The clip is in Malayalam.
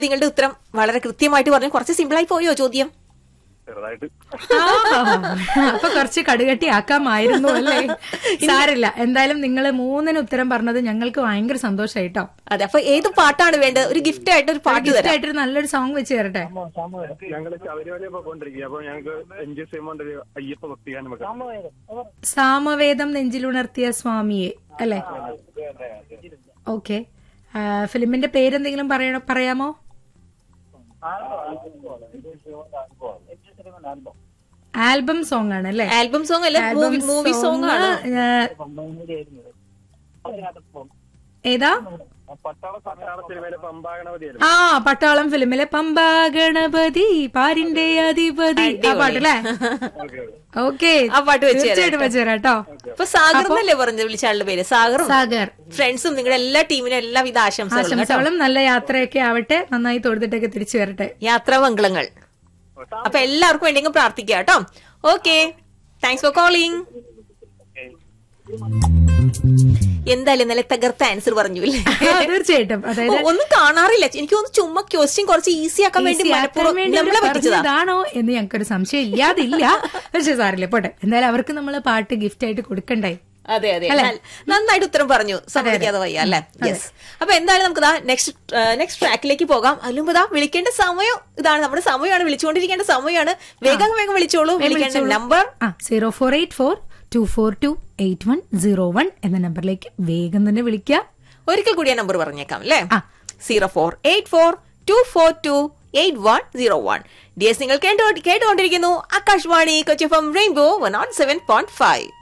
നിങ്ങളുടെ ഉത്തരം വളരെ കൃത്യമായിട്ട് പറഞ്ഞു. കുറച്ച് സിമ്പിളായി പോയോ ചോദ്യം? അപ്പൊ കുറച്ച് കടുകട്ടി ആക്കാമായിരുന്നു അല്ലേ? സാരില്ല, എന്തായാലും നിങ്ങൾ 3 ഉത്തരം പറഞ്ഞത് ഞങ്ങൾക്ക് ഭയങ്കര സന്തോഷായിട്ടോ. അതെ, അപ്പൊ ഏത് പാട്ടാണ് വേണ്ടത്? ഒരു ഗിഫ്റ്റ് ആയിട്ട് ഒരു പാട്ട്, ഗിഫ്റ്റ് ആയിട്ടൊരു നല്ലൊരു സോങ് വെച്ച് തരട്ടെ. സാമവേദം നെഞ്ചിലുണർത്തിയ സ്വാമിയെ അല്ലെ? ഓക്കെ, ഫിലിമിന്റെ പേരെന്തെങ്കിലും പറയാമോ? ആൽബം സോങ് ആണ് അല്ലേ? ആൽബം സോങ് അല്ല, മൂവി സോങ് ആണ്. ഏതാ? പട്ടാളം ഫിലിമിലെ പമ്പാ ഗണപതി പാരിന്റെ അധിപതി, ആ പാട്ടല്ലേ? ഓക്കെ, ആ പാട്ട് തീർച്ചയായിട്ടും വെച്ചുതരാട്ടോ. അപ്പൊ സാഗർ എന്നല്ലേ പറഞ്ഞത് വിളിച്ചാളുടെ പേര്? സാഗർ. ഫ്രണ്ട്സും നിങ്ങളുടെ എല്ലാ ടീമിനും എല്ലാവിധ ആശംസകളും. നല്ല യാത്രയൊക്കെ ആവട്ടെ, നന്നായി തൊഴുതിട്ടൊക്കെ തിരിച്ചു വരട്ടെ. യാത്രാമംഗളങ്ങൾ. അപ്പൊ എല്ലാവർക്കും വേണ്ടിയെങ്കിലും പ്രാർത്ഥിക്കുക കേട്ടോ. Okay, thanks for calling. എന്തായാലും നല്ല തകർത്ത ആൻസർ പറഞ്ഞു അല്ലേ? തീർച്ചയായിട്ടും. അതായത് ഒന്നും കാണാറില്ല, എനിക്ക് തോന്നുന്നു ചുമ്മാ ക്വസ്റ്റ്യൻ കുറച്ച് ഈസി ആക്കാൻ വേണ്ടി നമ്മളെ പറ്റിച്ചതാണോ എന്ന് ഞങ്ങൾക്കൊരു സംശയം ഇല്ലാതില്ല. പക്ഷെ സാറില്ലേ, പോട്ടെ. എന്തായാലും അവർക്ക് നമ്മൾ പാട്ട് ഗിഫ്റ്റ് ആയിട്ട് കൊടുക്കണ്ടേ? അതെ അതെ, നന്നായിട്ട് ഉത്തരം പറഞ്ഞു, സമ്മതിക്കാതെ വയ്യ അല്ലെ? യെസ്. അപ്പൊ എന്തായാലും നമുക്ക് നെക്സ്റ്റ് ട്രാക്കിലേക്ക് പോകാം. അതിലും വിളിക്കേണ്ട സമയം ഇതാണ്, നമ്മുടെ സമയമാണ്, വിളിച്ചുകൊണ്ടിരിക്കേണ്ട സമയമാണ്. വേഗം വിളിച്ചോളൂ. വിളിക്കേണ്ട നമ്പർ 0484242801 എന്ന നമ്പറിലേക്ക് വേഗം തന്നെ വിളിക്കാം. ഒരിക്കൽ കൂടി നമ്പർ പറഞ്ഞേക്കാം അല്ലേ? 0484242801. ഡിഎസ് നിങ്ങൾ കേട്ടുകൊണ്ടിരിക്കുന്നു ആകാശവാണി കൊച്ചി FM റെയിൻബോ 107.5.